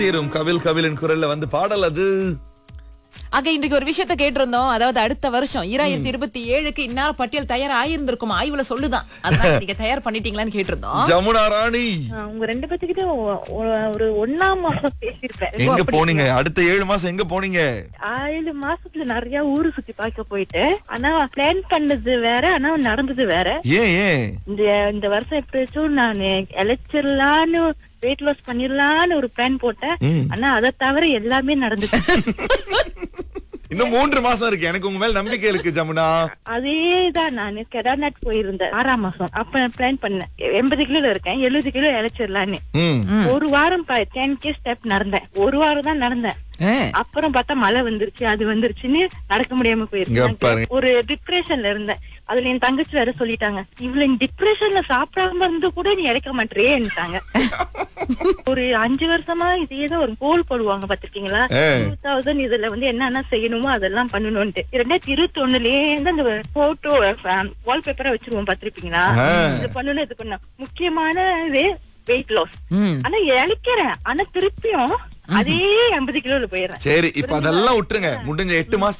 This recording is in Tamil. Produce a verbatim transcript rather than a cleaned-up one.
தீரும் கபில் கபிலின் குரல்ல வந்து பாடல் அது. ஆக இன்றைக்கு ஒரு விஷயத்த கேட்டிருந்தோம். அதாவது அடுத்த வருஷம் ஈராயிரத்தி இருபத்தி ஏழுக்கு இந்நேரம் பட்டியல் தயார் ஆயிருந்திருக்கும் ஆய்வுல சொல்லுதான். அதனால நீங்க தயார் பண்ணிட்டீங்களான்னு கேட்டிருந்தோம். ஜமுனா ராணி உங்க ரெண்டு பேத்துக்கிட்ட ஒரு ஒன்னாம் மாசம் பேசியிருப்பேன். எங்க போனீங்க? அடுத்த ஏழு மாசம் எங்க போனீங்க? ஏழு மாசத்துல நிறைய ஊரு சுத்தி பார்க்க போயிட்டு, ஆனா பிளான் பண்ணது வேற, ஆனா நடந்தது வேற. ஏன் ஏன் இந்த இந்த வருஷம் எப்படியாச்சும் நான் எலெக்சர்லான்னு வெயிட் லாஸ் பண்ணிடலான்னு ஒரு பிளான் போட்டேன். ஆனா அதை தவிர எல்லாமே நடந்துச்சு. இன்னும் மூன்று மாசம் இருக்கு. எனக்கு உங்க மேல நம்பிக்கை இருக்கு ஜமுனா. அதேதான், நான் கேதார்நாத் போயிருந்தேன் ஆறாம் மாசம். அப்ப பிளான் பண்ணேன் எண்பது கிலோ இருக்கேன், எழுபது கிலோ இழைச்சிடலான்னு. ஒரு வாரம் டென் கே ஸ்டெப் நடந்தேன். ஒரு வாரம் தான் நடந்தேன். அப்புறம் பார்த்தா மழை வந்துருச்சு, அது வந்துருச்சுன்னு நடக்க முடியாம போயிருக்கேன். ஒரு டிப்ரெஷன்ல இருந்தேன். அதுல என் தங்கச்சி வேற சொல்லிட்டாங்க, இவ்வளவு டிப்ரெஷன்ல சாப்பிடாம இருந்து கூட நீ இழைக்க மாட்டேன்ட்டாங்க. ஒரு அஞ்சு வருஷமா இதேதான் ஒரு கோல் போடுவாங்க பாத்திருக்கீங்களா? டூ தௌசண்ட் இதுல வந்து என்னென்ன செய்யணுமோ அதெல்லாம் பண்ணணும்ட்டு. ரெண்டாயிரத்தி இருபத்தி ஒண்ணுலயே இருந்து அந்த போட்டோ வால்பேப்பரா வச்சிருவோம் பாத்திருப்பீங்களா? இது பண்ணணும் இது பண்ண முக்கியமான வெயிட் லாஸ். ஆனா இழைக்கிறேன், ஆனா திருப்பியும் அதே ஐம்பது கிலோல போயிடுறேன். சரி, இப்ப அதெல்லாம் விட்டுருங்க. முடிஞ்ச எட்டு மாசம்